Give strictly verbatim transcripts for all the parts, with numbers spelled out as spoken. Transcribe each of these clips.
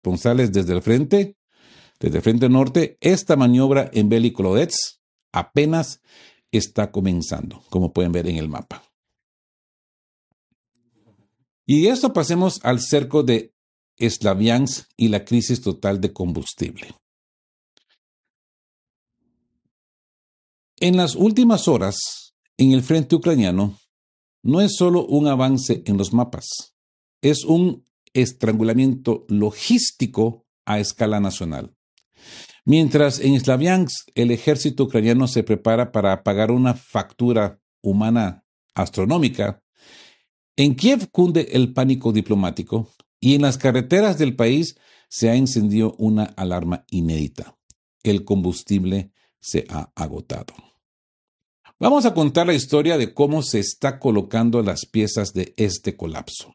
corresponsales desde el frente, desde el frente norte, esta maniobra en Velikolodets apenas está comenzando, como pueden ver en el mapa. Y de esto pasemos al cerco de Slaviansk y la crisis total de combustible. En las últimas horas, en el frente ucraniano, no es solo un avance en los mapas, es un estrangulamiento logístico a escala nacional. Mientras en Slaviansk el ejército ucraniano se prepara para pagar una factura humana astronómica, en Kiev cunde el pánico diplomático y en las carreteras del país se ha encendido una alarma inédita. El combustible se ha agotado. Vamos a contar la historia de cómo se está colocando las piezas de este colapso.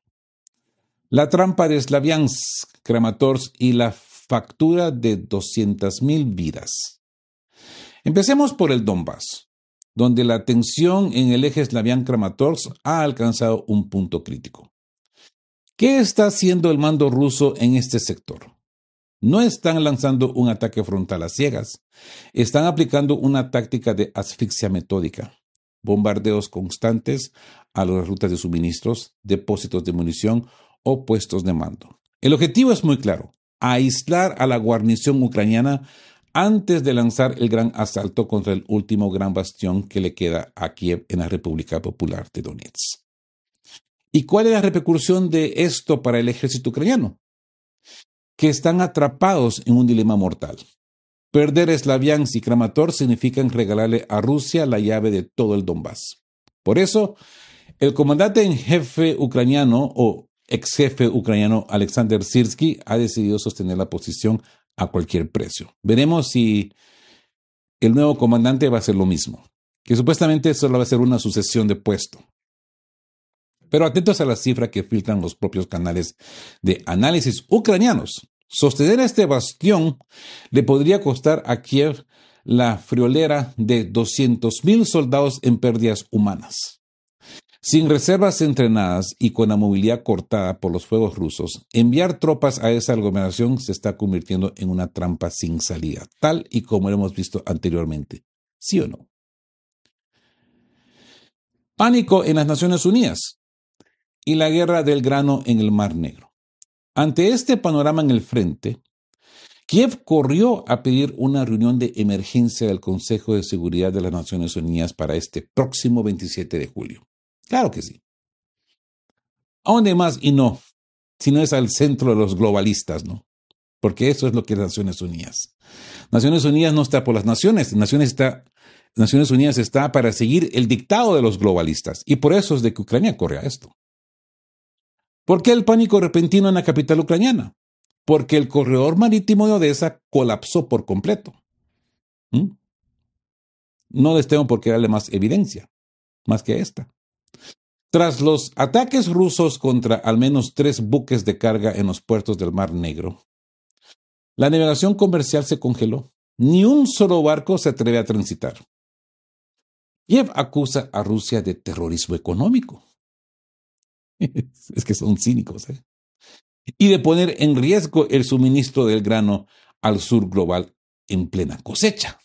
La trampa de Slaviansk, Kramatorsk y la factura de doscientas mil vidas. Empecemos por el Donbass, donde la tensión en el eje Slaviansk-Kramatorsk ha alcanzado un punto crítico. ¿Qué está haciendo el mando ruso en este sector? No están lanzando un ataque frontal a ciegas, están aplicando una táctica de asfixia metódica, bombardeos constantes a las rutas de suministros, depósitos de munición o puestos de mando. El objetivo es muy claro: aislar a la guarnición ucraniana antes de lanzar el gran asalto contra el último gran bastión que le queda a Kiev en la República Popular de Donetsk. ¿Y cuál es la repercusión de esto para el ejército ucraniano? Que están atrapados en un dilema mortal. Perder Slaviansk y Kramatorsk significan regalarle a Rusia la llave de todo el Donbass. Por eso, el comandante en jefe ucraniano o ex jefe ucraniano Alexander Sirski ha decidido sostener la posición a cualquier precio. Veremos si el nuevo comandante va a hacer lo mismo, que supuestamente solo va a ser una sucesión de puesto. Pero atentos a la cifra que filtran los propios canales de análisis ucranianos. Sostener este bastión le podría costar a Kiev la friolera de doscientos mil soldados en pérdidas humanas. Sin reservas entrenadas y con la movilidad cortada por los fuegos rusos, enviar tropas a esa aglomeración se está convirtiendo en una trampa sin salida, tal y como lo hemos visto anteriormente. ¿Sí o no? Pánico en las Naciones Unidas y la guerra del grano en el Mar Negro. Ante este panorama en el frente, Kiev corrió a pedir una reunión de emergencia del Consejo de Seguridad de las Naciones Unidas para este próximo veintisiete de julio. Claro que sí. ¿A dónde más y no? Si no es al centro de los globalistas, ¿no? Porque eso es lo que es Naciones Unidas. Naciones Unidas no está por las naciones, Naciones, está, Naciones Unidas está para seguir el dictado de los globalistas. Y por eso es de que Ucrania corre a esto. ¿Por qué el pánico repentino en la capital ucraniana? Porque el corredor marítimo de Odessa colapsó por completo. ¿Mm? No les tengo por qué darle más evidencia, más que esta. Tras los ataques rusos contra al menos tres buques de carga en los puertos del Mar Negro, la navegación comercial se congeló. Ni un solo barco se atreve a transitar. Kiev acusa a Rusia de terrorismo económico. Es que son cínicos, ¿eh? Y de poner en riesgo el suministro del grano al sur global en plena cosecha.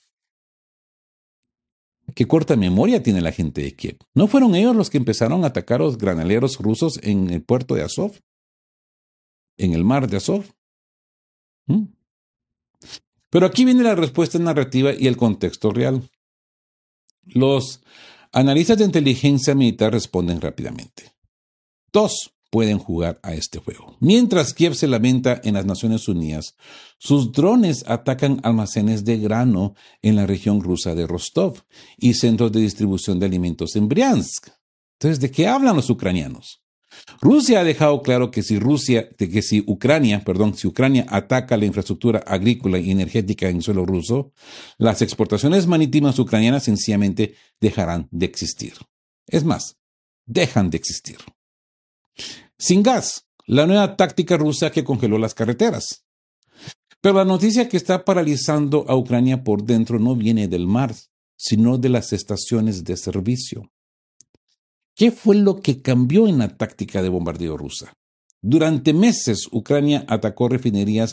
Qué corta memoria tiene la gente de Kiev. ¿No fueron ellos los que empezaron a atacar a los granaderos rusos en el puerto de Azov? ¿En el mar de Azov? ¿Mm? Pero aquí viene la respuesta narrativa y el contexto real. Los analistas de inteligencia militar responden rápidamente. Dos pueden jugar a este juego. Mientras Kiev se lamenta en las Naciones Unidas, sus drones atacan almacenes de grano en la región rusa de Rostov y centros de distribución de alimentos en Briansk. Entonces, ¿de qué hablan los ucranianos? Rusia ha dejado claro que si Rusia, de que si Ucrania, perdón, si Ucrania ataca la infraestructura agrícola y energética en suelo ruso, las exportaciones marítimas ucranianas sencillamente dejarán de existir. Es más, dejan de existir. Sin gas, la nueva táctica rusa que congeló las carreteras. Pero la noticia que está paralizando a Ucrania por dentro no viene del mar, sino de las estaciones de servicio. ¿Qué fue lo que cambió en la táctica de bombardeo rusa? Durante meses, Ucrania atacó refinerías